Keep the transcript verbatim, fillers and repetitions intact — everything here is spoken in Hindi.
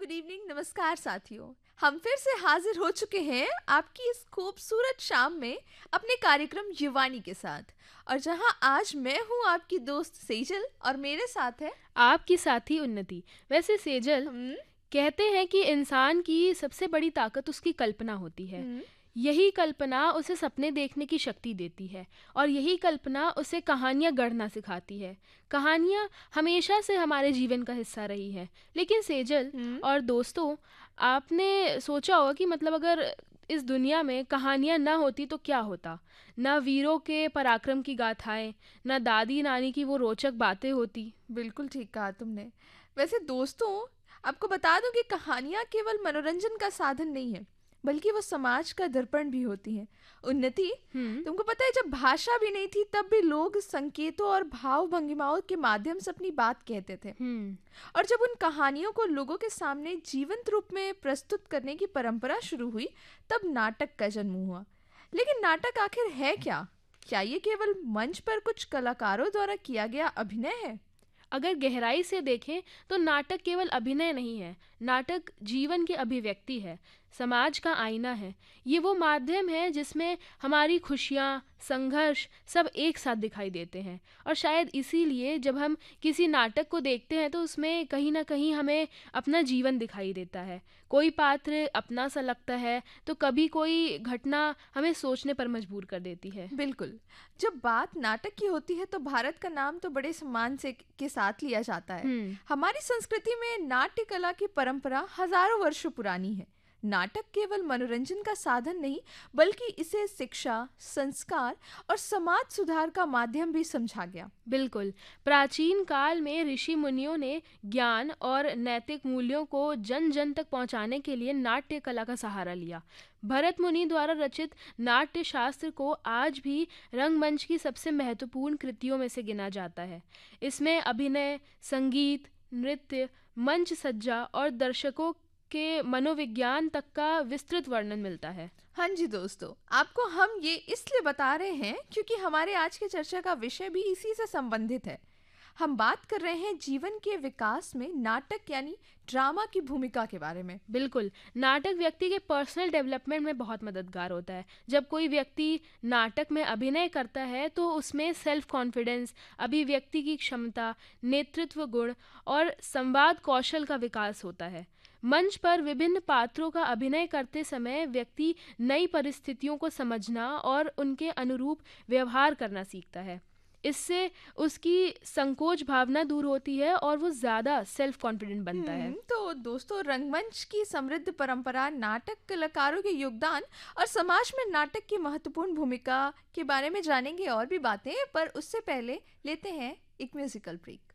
गुड इवनिंग, नमस्कार साथियों। हम फिर से हाजिर हो चुके हैं आपकी इस खूबसूरत शाम में अपने कार्यक्रम युवानी के साथ। और जहां आज मैं हूं आपकी दोस्त सेजल और मेरे साथ है आपकी साथी उन्नति। वैसे सेजल, हम। कहते हैं कि इंसान की सबसे बड़ी ताकत उसकी कल्पना होती है। हम। यही कल्पना उसे सपने देखने की शक्ति देती है और यही कल्पना उसे कहानियाँ गढ़ना सिखाती है। कहानियाँ हमेशा से हमारे जीवन का हिस्सा रही है। लेकिन सेजल हम। और दोस्तों, आपने सोचा होगा कि मतलब अगर इस दुनिया में कहानियाँ ना होती तो क्या होता। ना वीरों के पराक्रम की गाथाएं, ना दादी नानी की वो रोचक बातें होती। बिल्कुल ठीक कहा तुमने। वैसे दोस्तों, आपको बता दूं कि कहानियाँ केवल मनोरंजन का साधन नहीं है, बल्कि वो समाज का दर्पण भी होती हैं। उन्नति, हम्म। तुमको पता है जब भाषा भी नहीं थी तब भी लोग संकेतों और भाव भंगिमाओं के माध्यम से अपनी बात कहते थे। हम्म। और जब उन कहानियों को लोगों के सामने जीवंत रूप में प्रस्तुत करने की परंपरा शुरू हुई, तब नाटक का जन्म हुआ। लेकिन नाटक आखिर है क्या? क्या ये केवल मंच पर कुछ कलाकारों द्वारा किया गया अभिनय है? अगर गहराई से देखें तो नाटक केवल अभिनय नहीं है। नाटक जीवन की अभिव्यक्ति है, समाज का आईना है। ये वो माध्यम है जिसमें हमारी खुशियाँ, संघर्ष सब एक साथ दिखाई देते हैं। और शायद इसीलिए जब हम किसी नाटक को देखते हैं तो उसमें कहीं ना कहीं हमें अपना जीवन दिखाई देता है। कोई पात्र अपना सा लगता है तो कभी कोई घटना हमें सोचने पर मजबूर कर देती है। बिल्कुल। जब बात नाटक की होती है तो भारत का नाम तो बड़े सम्मान से के साथ लिया जाता है। हम्म। हमारी संस्कृति में नाट्य कला की परंपरा हजारों वर्षों पुरानी है। नाटक केवल मनोरंजन का साधन नहीं, बल्कि इसे शिक्षा, संस्कार और समाज सुधार का माध्यम भी समझा गया। बिल्कुल। प्राचीन काल में ऋषि मुनियों ने ज्ञान और नैतिक मूल्यों को जन जन तक पहुंचाने के लिए नाट्य कला का सहारा लिया। भरत मुनि द्वारा रचित नाट्य शास्त्र को आज भी रंगमंच की सबसे महत्वपूर्ण कृतियों में से गिना जाता है। इसमें अभिनय, संगीत, नृत्य, मंच सज्जा और दर्शकों के मनोविज्ञान तक का विस्तृत वर्णन मिलता है। हाँ जी दोस्तों, आपको हम ये इसलिए बता रहे हैं क्योंकि हमारे आज की चर्चा का विषय भी इसी से संबंधित है। हम बात कर रहे हैं जीवन के विकास में नाटक यानी ड्रामा की भूमिका के बारे में। बिल्कुल। नाटक व्यक्ति के पर्सनल डेवलपमेंट में बहुत मददगार होता है। जब कोई व्यक्ति नाटक में अभिनय करता है तो उसमें सेल्फ कॉन्फिडेंस, अभिव्यक्ति की क्षमता, नेतृत्व गुण और संवाद कौशल का विकास होता है। मंच पर विभिन्न पात्रों का अभिनय करते समय व्यक्ति नई परिस्थितियों को समझना और उनके अनुरूप व्यवहार करना सीखता है। इससे उसकी संकोच भावना दूर होती है और वो ज़्यादा सेल्फ कॉन्फिडेंट बनता हम्म है। तो दोस्तों, रंगमंच की समृद्ध परंपरा, नाटक कलाकारों के योगदान और समाज में नाटक की महत्वपूर्ण भूमिका के बारे में जानेंगे और भी बातें, पर उससे पहले लेते हैं एक म्यूजिकल ब्रेक।